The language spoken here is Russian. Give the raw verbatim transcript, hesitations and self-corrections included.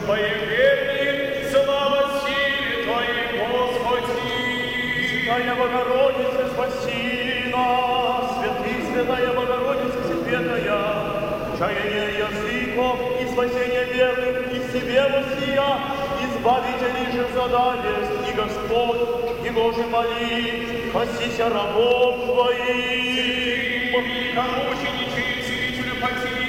Твоей верной, слава силе Твоей, Господи. Святая Богородица, спаси нас, святый, святая Богородица, святая, чаяние языков и спасение верных, и себе воссия, избавителей же задавец, и Господь, Его же моли, косися рабов Твоим. Великомучениче, Целителю, Пати,